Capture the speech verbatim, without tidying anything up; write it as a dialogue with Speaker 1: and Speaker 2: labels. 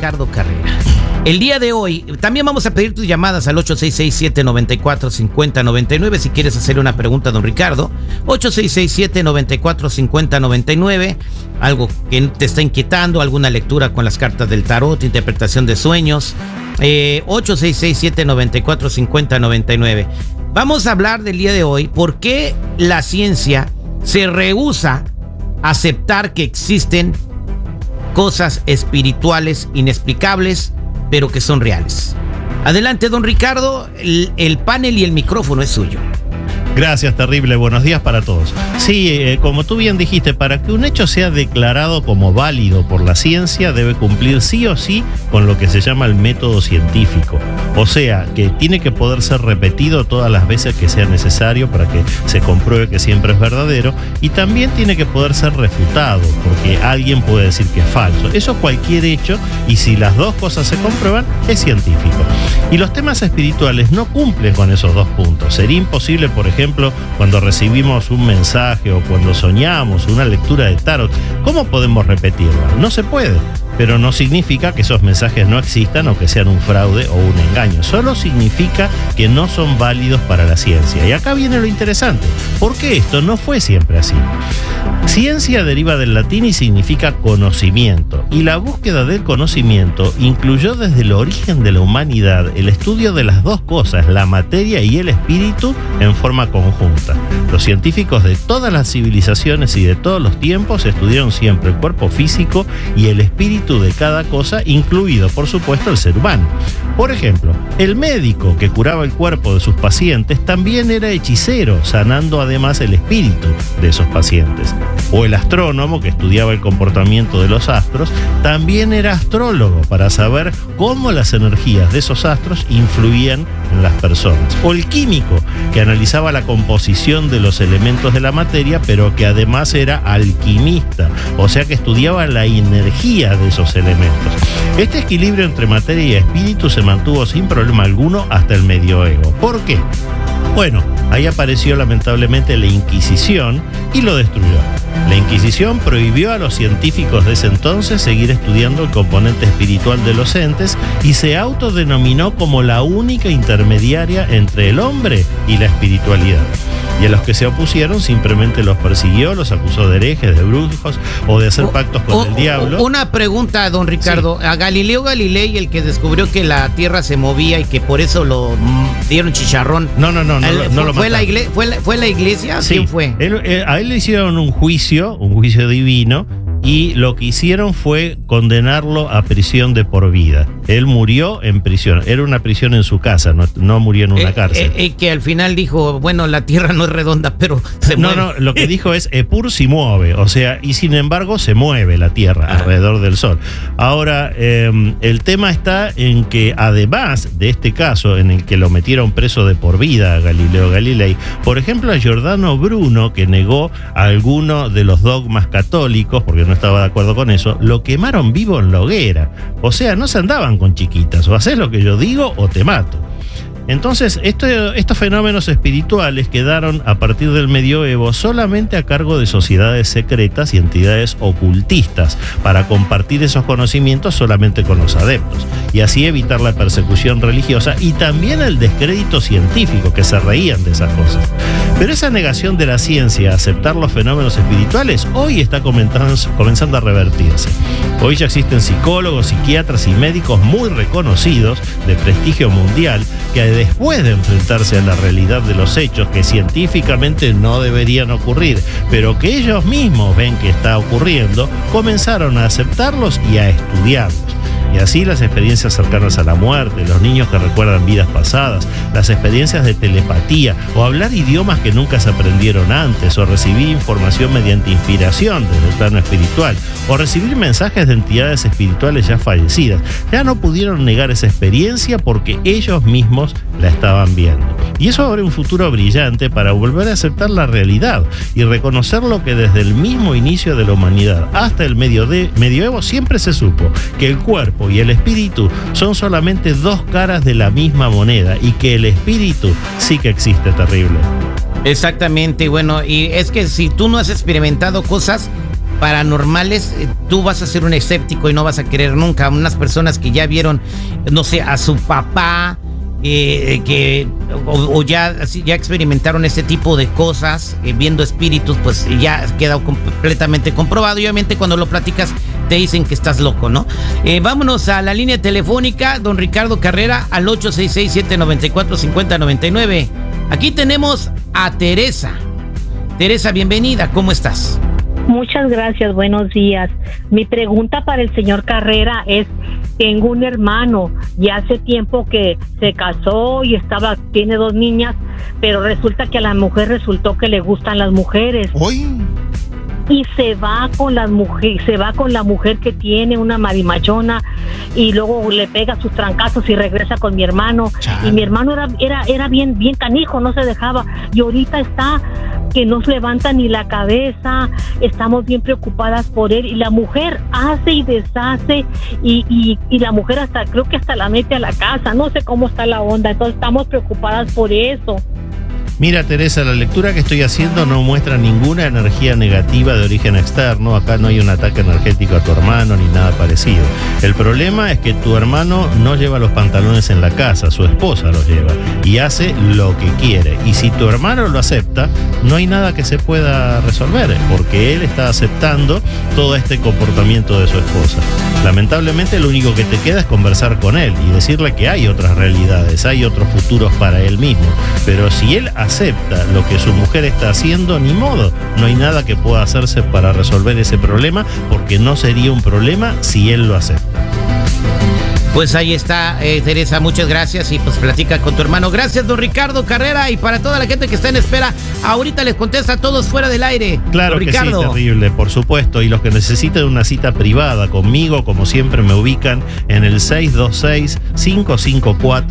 Speaker 1: Ricardo Carrera. El día de hoy, también vamos a pedir tus llamadas al ocho seis seis, siete nueve cuatro, cinco cero nueve nueve si quieres hacerle una pregunta a don Ricardo. ocho seis seis, siete nueve cuatro, cinco cero nueve nueve, algo que te está inquietando, alguna lectura con las cartas del tarot, interpretación de sueños. Eh, ocho seis seis, siete nueve cuatro, cinco cero nueve nueve. Vamos a hablar del día de hoy, ¿por qué la ciencia se rehúsa a aceptar que existen cosas espirituales inexplicables, pero que son reales? Adelante, don Ricardo, el, el panel y el micrófono es suyo.
Speaker 2: Gracias, Terrible. Buenos días para todos. Sí, eh, como tú bien dijiste, para que un hecho sea declarado como válido por la ciencia, debe cumplir sí o sí con lo que se llama el método científico. O sea, que tiene que poder ser repetido todas las veces que sea necesario para que se compruebe que siempre es verdadero, y también tiene que poder ser refutado, porque alguien puede decir que es falso. Eso cualquier hecho, y si las dos cosas se comprueban, es científico. Y los temas espirituales no cumplen con esos dos puntos. Sería imposible, por ejemplo, ejemplo, cuando recibimos un mensaje o cuando soñamos una lectura de tarot, ¿cómo podemos repetirla? No se puede, pero no significa que esos mensajes no existan o que sean un fraude o un engaño. Solo significa que no son válidos para la ciencia. Y acá viene lo interesante. ¿Por qué esto no fue siempre así? Ciencia deriva del latín y significa conocimiento. Y la búsqueda del conocimiento incluyó desde el origen de la humanidad el estudio de las dos cosas, la materia y el espíritu, en forma conjunta. Los científicos de todas las civilizaciones y de todos los tiempos estudiaron siempre el cuerpo físico y el espíritu de cada cosa, incluido, por supuesto, el ser humano. Por ejemplo, el médico que curaba el cuerpo de sus pacientes también era hechicero, sanando además el espíritu de esos pacientes. O el astrónomo que estudiaba el comportamiento de los astros también era astrólogo para saber cómo las energías de esos astros influían en las personas. O el químico que analizaba la composición de los elementos de la materia, pero que además era alquimista, o sea que estudiaba la energía de esos elementos. Este equilibrio entre materia y espíritu se mantuvo sin problema alguno hasta el medioevo. ¿Por qué? Bueno, ahí apareció lamentablemente la Inquisición y lo destruyó. La Inquisición prohibió a los científicos de ese entonces seguir estudiando el componente espiritual de los entes y se autodenominó como la única intermediaria entre el hombre y la espiritualidad. Y a los que se opusieron simplemente los persiguió, los acusó de herejes, de brujos o de hacer pactos con
Speaker 1: o,
Speaker 2: el diablo.
Speaker 1: Una pregunta, don Ricardo. Sí. A Galileo Galilei, el que descubrió que la Tierra se movía y que por eso lo dieron chicharrón.
Speaker 2: No, no, no, no,
Speaker 1: el,
Speaker 2: no lo
Speaker 1: fue, la iglesia, fue, la, ¿Fue la iglesia?
Speaker 2: Sí.
Speaker 1: ¿Quién fue?
Speaker 2: Él, él, a él le hicieron un juicio, un juicio divino, y lo que hicieron fue condenarlo a prisión de por vida. Él murió en prisión. Era una prisión en su casa, no, no murió en una
Speaker 1: eh,
Speaker 2: cárcel.
Speaker 1: Eh, eh, que al final dijo, bueno, la Tierra no es redonda, pero se
Speaker 2: no,
Speaker 1: mueve.
Speaker 2: No, lo que dijo es Epur si mueve, o sea, y sin embargo se mueve la Tierra ah. alrededor del Sol. Ahora, eh, el tema está en que además de este caso en el que lo metieron preso de por vida a Galileo Galilei, por ejemplo a Giordano Bruno, que negó alguno de los dogmas católicos, porque no estaba de acuerdo con eso, lo quemaron vivo en la hoguera. O sea, no se andaban con chiquitas, o haces lo que yo digo o te mato. Entonces, esto, estos fenómenos espirituales quedaron a partir del medioevo solamente a cargo de sociedades secretas y entidades ocultistas para compartir esos conocimientos solamente con los adeptos y así evitar la persecución religiosa y también el descrédito científico, que se reían de esas cosas. Pero esa negación de la ciencia a aceptar los fenómenos espirituales hoy está comenzando a revertirse. Hoy ya existen psicólogos, psiquiatras y médicos muy reconocidos de prestigio mundial que después de enfrentarse a la realidad de los hechos que científicamente no deberían ocurrir, pero que ellos mismos ven que está ocurriendo, comenzaron a aceptarlos y a estudiarlos. Y así las experiencias cercanas a la muerte, los niños que recuerdan vidas pasadas, las experiencias de telepatía, o hablar idiomas que nunca se aprendieron antes, o recibir información mediante inspiración desde el plano espiritual, o recibir mensajes de entidades espirituales ya fallecidas, ya no pudieron negar esa experiencia porque ellos mismos la estaban viendo. Y eso abre un futuro brillante para volver a aceptar la realidad y reconocer lo que desde el mismo inicio de la humanidad hasta el medio de, medioevo siempre se supo, que el cuerpo y el espíritu son solamente dos caras de la misma moneda y que el espíritu sí que existe. Terrible.
Speaker 1: Exactamente, bueno, y es que si tú no has experimentado cosas, paranormales, eh, tú vas a ser un escéptico y no vas a querer nunca. Unas personas que ya vieron, no sé, a su papá, eh, que o, o ya, ya experimentaron este tipo de cosas, eh, viendo espíritus, pues ya ha quedado completamente comprobado. Y obviamente cuando lo platicas te dicen que estás loco, ¿no? Eh, vámonos a la línea telefónica, don Ricardo Carrera, al ocho seis seis, siete nueve cuatro, cinco cero nueve nueve. Aquí tenemos a Teresa. Teresa, bienvenida, ¿cómo estás?
Speaker 3: Muchas gracias, buenos días. Mi pregunta para el señor Carrera es, tengo un hermano, ya hace tiempo que se casó y estaba, tiene dos niñas, pero resulta que a la mujer resultó que le gustan las mujeres.
Speaker 4: ¡Uy!
Speaker 3: Y se va con las mujeres, se va con la mujer que tiene, una marimachona, y luego le pega sus trancazos y regresa con mi hermano. Chale. Y mi hermano era, era, era bien, bien canijo, no se dejaba. Y ahorita está que no se levanta ni la cabeza, estamos bien preocupadas por él, y la mujer hace y deshace, y, y, y la mujer hasta, creo que hasta la mete a la casa, no sé cómo está la onda, entonces estamos preocupadas por eso.
Speaker 2: Mira, Teresa, la lectura que estoy haciendo no muestra ninguna energía negativa de origen externo. Acá no hay un ataque energético a tu hermano ni nada parecido. El problema es que tu hermano no lleva los pantalones en la casa, su esposa los lleva y hace lo que quiere. Y si tu hermano lo acepta, no hay nada que se pueda resolver, porque él está aceptando todo este comportamiento de su esposa. Lamentablemente, lo único que te queda es conversar con él y decirle que hay otras realidades, hay otros futuros para él mismo. Pero si él acepta lo que su mujer está haciendo, ni modo, no hay nada que pueda hacerse para resolver ese problema, porque no sería un problema si él lo acepta.
Speaker 1: Pues ahí está, eh, Teresa, muchas gracias, y pues platica con tu hermano. Gracias, don Ricardo Carrera, y para toda la gente que está en espera, ahorita les contesta a todos fuera del aire.
Speaker 2: Claro que sí, terrible, por supuesto, y los que necesiten una cita privada conmigo, como siempre, me ubican en el seis dos seis, cinco cinco cuatro